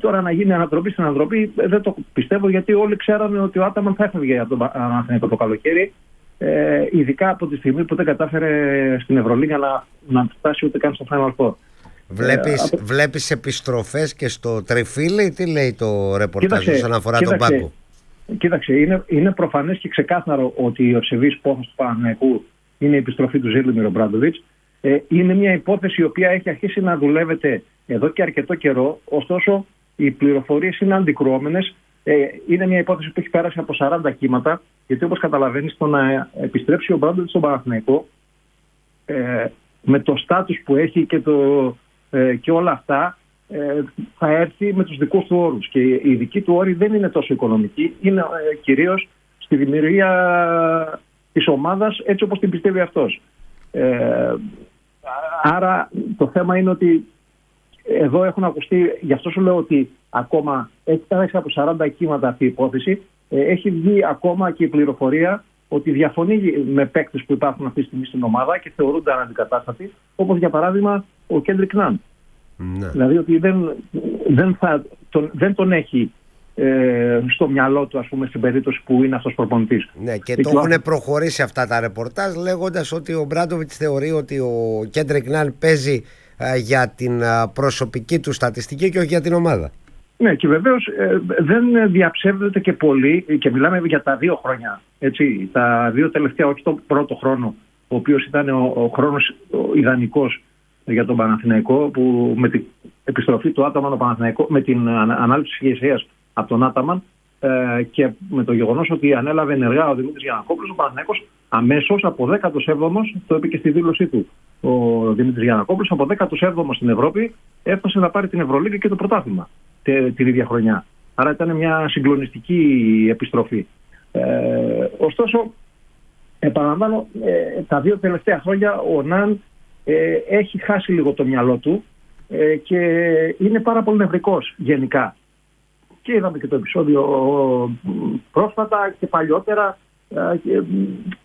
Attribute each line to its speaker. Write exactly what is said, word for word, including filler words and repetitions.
Speaker 1: τώρα να γίνει ανατροπή στην ανατροπή δεν το πιστεύω, γιατί όλοι ξέραμε ότι ο Άταμαν θα έφευγε από τον Παναθηναϊκό το καλοκαίρι. Ε, ειδικά από τη στιγμή που δεν κατάφερε στην Ευρωλίγα να, να φτάσει ούτε καν στο Final Four.
Speaker 2: Βλέπεις,
Speaker 1: ε, από...
Speaker 2: βλέπεις επιστροφές και στο Τριφύλι? Τι λέει το ρεπορτάζ όσον αφορά
Speaker 1: κοίταξε,
Speaker 2: τον Πάκο?
Speaker 1: Κοίταξε, είναι, είναι προφανές και ξεκάθαρο ότι ο ψευδής πόθος του Παναθηναϊκού είναι η επιστροφή του Ζέλιμιρ Ομπράντοβιτς. Ε, είναι μια υπόθεση η οποία έχει αρχίσει να δουλεύεται εδώ και αρκετό καιρό, ωστόσο οι πληροφορίες είναι αντικρουόμενες. Ε, είναι μια υπόθεση που έχει πέρασει από σαράντα κύματα, γιατί όπως καταλαβαίνεις, το να επιστρέψει ο Ομπράντοβιτς στον Παναθηναϊκό ε, με το στάτους που έχει και, το, ε, και όλα αυτά, ε, θα έρθει με τους δικούς του όρους. Και η δική του όροι δεν είναι τόσο οικονομική, είναι ε, κυρίως στη δημιουργία της ομάδας έτσι όπως την πιστεύει αυτός. Ε, άρα το θέμα είναι ότι εδώ έχουν ακουστεί, γι' αυτό σου λέω ότι ακόμα έχει πέραξει από σαράντα κύματα αυτή η υπόθεση. Ε, έχει βγει ακόμα και η πληροφορία ότι διαφωνεί με παίκτες που υπάρχουν αυτή τη στιγμή στην ομάδα και θεωρούνται αναντικατάστατοι, όπως για παράδειγμα ο Κέντρικ Ναν. Ναι. Δηλαδή ότι δεν, δεν, θα, τον, δεν τον έχει ε, στο μυαλό του, ας πούμε, στην περίπτωση που είναι αυτός προπονητής.
Speaker 2: Ναι, και, και το έχουν ο... προχωρήσει αυτά τα ρεπορτάζ λέγοντας ότι ο Ομπράντοβιτς θεωρεί ότι ο Κέντρικ Ναν παίζει α, για την α, προσωπική του στατιστική και όχι για την ομάδα.
Speaker 1: Ναι, και βεβαίως ε, δεν διαψεύδεται και πολύ, και μιλάμε για τα δύο χρόνια. Έτσι, τα δύο τελευταία, όχι τον πρώτο χρόνο, ο οποίος ήταν ο, ο χρόνος ο ιδανικός για τον Παναθηναϊκό, που με την επιστροφή του Άταμαν, ο Παναθηναϊκό, με την ανάληψη της ηγεσίας από τον Άταμαν ε, και με το γεγονός ότι ανέλαβε ενεργά ο Δημήτρης Γιαννακόπουλος, ο Παναθηναϊκός αμέσως από δέκατος έβδομος, το είπε και στη δήλωσή του ο Δημήτρης Γιαννακόπουλος, από δέκατος έβδομος στην Ευρώπη έφτασε να πάρει την Ευρωλίγα και το πρωτάθλημα την ίδια χρονιά. Άρα ήταν μια συγκλονιστική επιστροφή. Ε, ωστόσο, επαναλαμβάνω, ε, τα δύο τελευταία χρόνια ο Ναν ε, έχει χάσει λίγο το μυαλό του ε, και είναι πάρα πολύ νευρικός γενικά. Και είδαμε και το επεισόδιο πρόσφατα και παλιότερα. Ε, και,